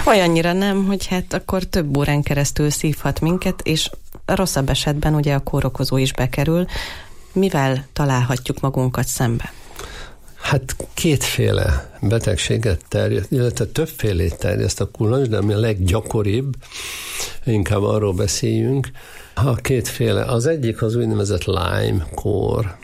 Olyannyira nem, hogy hát akkor több órán keresztül szívhat minket, és rosszabb esetben ugye a kórokozó is bekerül. Mivel találhatjuk magunkat szembe? Hát kétféle betegséget terjeszt, illetve többfélét terjeszt a kullancs, de ami a leggyakoribb, inkább arról beszéljünk. Kétféle. Az egyik az úgynevezett Lyme-kór.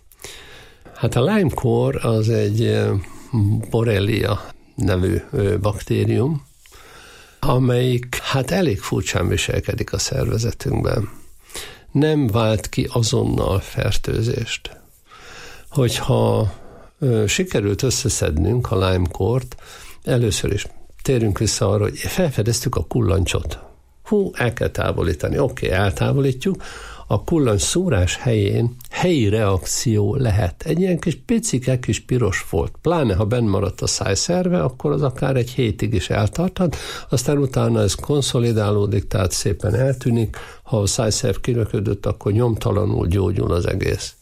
Hát a Lyme-kór az egy Borrelia nevű baktérium, amelyik hát elég furcsán viselkedik a szervezetünkben. Nem vált ki azonnal fertőzést. Hogyha sikerült összeszednünk a Lyme-kórt, először is térjünk vissza arra, hogy felfedeztük a kullancsot. El kell távolítani. Oké, eltávolítjuk. A kullancs szúrás helyén helyi reakció lehet. Egy ilyen kis picike kis piros folt. Pláne, ha benn maradt a szájszerve, akkor az akár egy hétig is eltarthat, aztán utána ez konszolidálódik, tehát szépen eltűnik. Ha a szájszerv kiröködött, akkor nyomtalanul gyógyul az egész.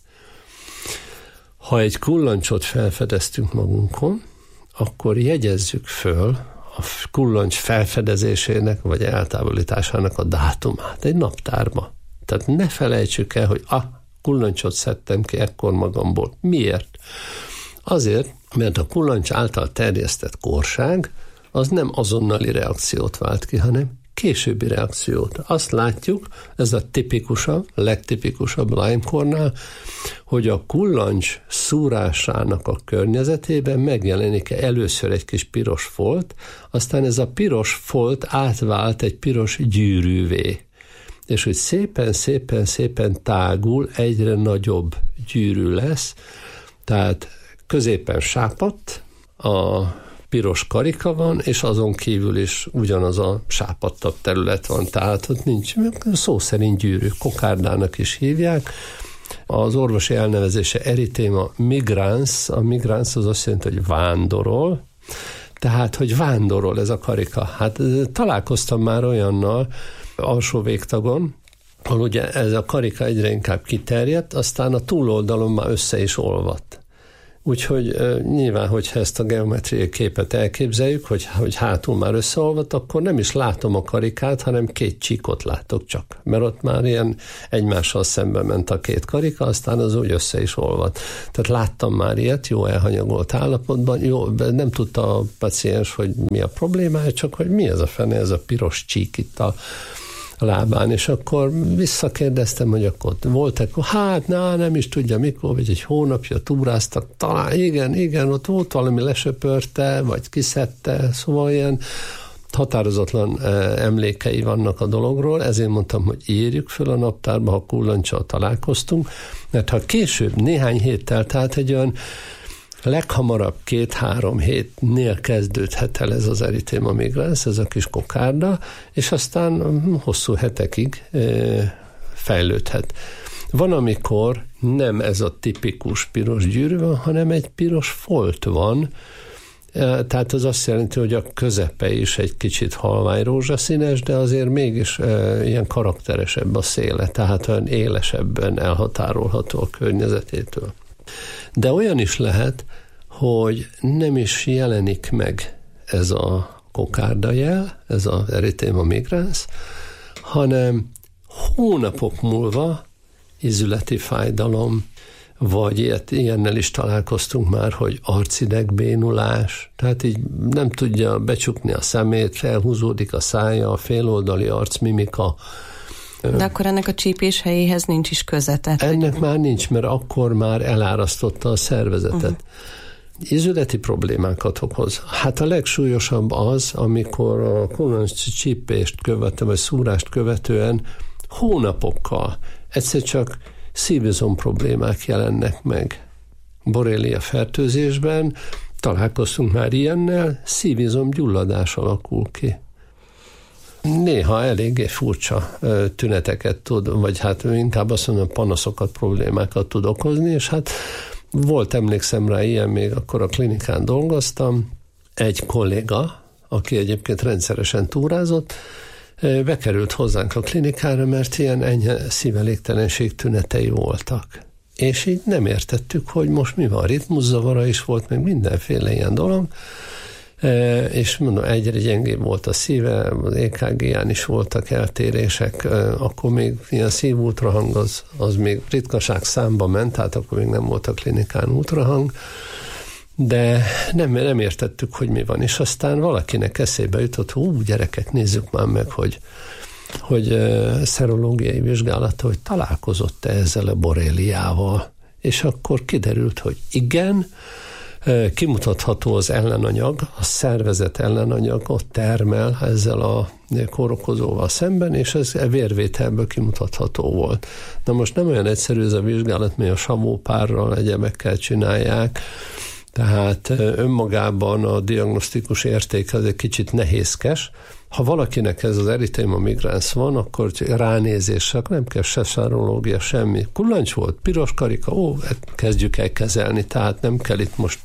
Ha egy kullancsot felfedeztünk magunkon, akkor jegyezzük föl a kullancs felfedezésének vagy eltávolításának a dátumát egy naptárba. Tehát ne felejtsük el, hogy kullancsot szedtem ki ekkor magamból. Miért? Azért, mert a kullancs által terjesztett kórság az nem azonnali reakciót vált ki, hanem későbbi reakciót. Azt látjuk, ez a tipikusabb, legtipikusabb Lyme-kórnál, hogy a kullancs szúrásának a környezetében megjelenik először egy kis piros folt, aztán ez a piros folt átvált egy piros gyűrűvé. És hogy szépen tágul, egyre nagyobb gyűrű lesz, tehát középen sápadt, a piros karika van, és azon kívül is ugyanaz a sápadtabb terület van, tehát ott nincs, szó szerint gyűrű, kokárdának is hívják. Az orvosi elnevezése erythema migrans, a migrans az azt jelenti, hogy vándorol, tehát, hogy vándorol ez a karika. Hát találkoztam már olyannal, alsó végtagon, ahol ugye ez a karika egyre inkább kiterjedt, aztán a túloldalon már össze is olvadt. Úgyhogy nyilván, hogyha ezt a geometriai képet elképzeljük, hogy hátul már összeolvadt, akkor nem is látom a karikát, hanem két csíkot látok csak. Mert ott már ilyen egymással szembe ment a két karika, aztán az úgy össze is olvadt. Tehát láttam már ilyet, jó elhanyagolt állapotban, jó, nem tudta a paciens, hogy mi a problémája, csak hogy mi ez a fene, ez a piros csík itt a lábán, és akkor visszakérdeztem, hogy akkor volt-e, hát nem is tudja mikor, vagy egy hónapja túráztak, talán igen, ott volt valami lesöpörte, vagy kiszedte, szóval ilyen határozatlan emlékei vannak a dologról, ezért mondtam, hogy írjuk föl a naptárba, ha kullancsal találkoztunk, mert ha később néhány héttel, tehát egy olyan leghamarabb 2-3 hétnél kezdődhet el ez az erythema migrans, ez a kis kokárda, és aztán hosszú hetekig fejlődhet. Van, amikor nem ez a tipikus piros gyűrű van, hanem egy piros folt van, tehát az azt jelenti, hogy a közepe is egy kicsit halvány rózsaszínes, de azért mégis ilyen karakteresebb a széle, tehát olyan élesebben elhatárolható a környezetétől. De olyan is lehet, hogy nem is jelenik meg ez a kokárdajel, ez az erythema migrans, hanem hónapok múlva ízületi fájdalom, vagy ilyennel is találkoztunk már, hogy arcidegbénulás, tehát így nem tudja becsukni a szemét, felhúzódik a szája, a féloldali arcmimika. De akkor ennek a csípés helyéhez nincs is köze. Ennek már nincs, mert akkor már elárasztotta a szervezetet. Ízületi problémákat okoz. Hát a legsúlyosabb az, amikor a kullancs csípést követően, vagy szúrást követően hónapokkal egyszer csak szívizom problémák jelennek meg. Borrelia fertőzésben találkoztunk már ilyennel, szívizom gyulladás alakul ki. Néha eléggé furcsa tüneteket tud, vagy hát inkább azt mondom, panaszokat, problémákat tud okozni, és hát volt, emlékszem rá ilyen, még akkor a klinikán dolgoztam, egy kolléga, aki egyébként rendszeresen túrázott, bekerült hozzánk a klinikára, mert ilyen enyhe szívelégtelenség tünetei voltak. És így nem értettük, hogy most mi van, ritmuszavara is volt, meg mindenféle ilyen dolog. és mondom, egyre gyengébb volt a szíve, az EKG-ján is voltak eltérések, akkor még ilyen szívultrahang az még ritkaság számba ment, tehát akkor még nem volt a klinikán ultrahang, de nem értettük, hogy mi van, és aztán valakinek eszébe jutott, gyerekek, nézzük már meg, hogy szerológiai vizsgálata, hogy találkozott-e ezzel a borréliával, és akkor kiderült, hogy igen, kimutatható az ellenanyag, a szervezet ellenanyagot termel ezzel a kórokozóval szemben, és ez vérvételből kimutatható volt. Na most nem olyan egyszerű ez a vizsgálat, mert a savópárral, egyebekkel csinálják, tehát önmagában a diagnosztikus érték az egy kicsit nehézkes. Ha valakinek ez az erythema migrans van, akkor ránézéssel nem kell se serológia, semmi. Kullancs volt, piros karika, kezdjük el kezelni, tehát nem kell itt most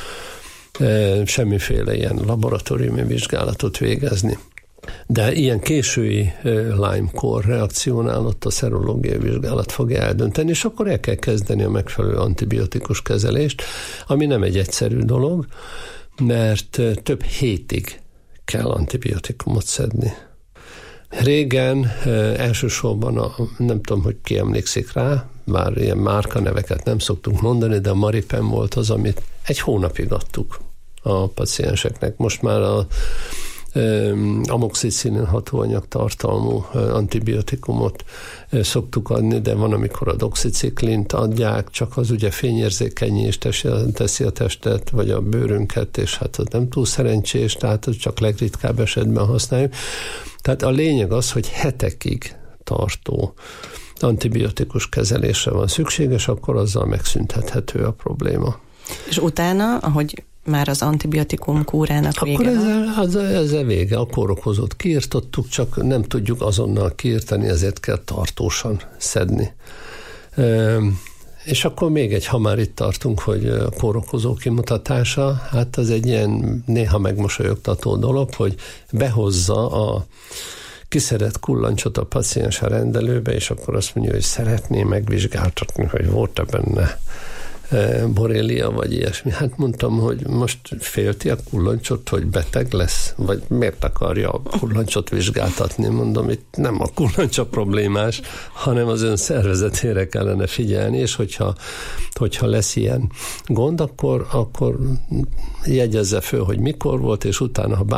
semmiféle ilyen laboratóriumi vizsgálatot végezni. De ilyen késői Lyme-kor reakciónál ott a szerológiai vizsgálat fogja eldönteni, és akkor el kell kezdeni a megfelelő antibiotikus kezelést, ami nem egy egyszerű dolog, mert több hétig kell antibiotikumot szedni. Régen elsősorban, nem tudom, hogy ki emlékszik rá, már ilyen márkaneveket nem szoktunk mondani, de a Maripen volt az, amit egy hónapig adtuk a pacienseknek. Most már a amoxicillin hatóanyag tartalmú antibiotikumot szoktuk adni, de van, amikor a doxiciklint adják, csak az ugye fényérzékenyést teszi a testet, vagy a bőrünket, és hát az nem túl szerencsés, tehát csak legritkább esetben használjuk. Tehát a lényeg az, hogy hetekig tartó antibiotikus kezelésre van szükséges, akkor azzal megszüntethető a probléma. És utána, ahogy már az antibiotikum kúrának vége akkor ezzel vége. A kórokozót kiirtottuk, csak nem tudjuk azonnal kiirtani, ezért kell tartósan szedni. És akkor még ha már itt tartunk, hogy a kórokozó kimutatása, hát az egy ilyen néha megmosolyogtató dolog, hogy behozza a kiszedett kullancsot a paciens a rendelőbe, és akkor azt mondja, hogy szeretné megvizsgáltatni, hogy volt-e benne borrelia, vagy ilyesmi. Hát mondtam, hogy most félti a kullancsot, hogy beteg lesz, vagy miért akarja a kullancsot vizsgáltatni? Mondom, itt nem a kullancsa problémás, hanem az ön szervezetére kellene figyelni, és hogyha lesz ilyen gond, akkor jegyezze föl, hogy mikor volt, és utána, ha